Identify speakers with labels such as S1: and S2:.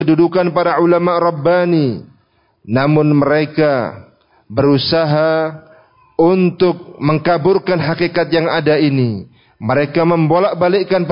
S1: kedudukan para ulama Rabbani, namun mereka berusaha untuk mengkaburkan hakikat yang ada ini. Mereka membolak-balikkan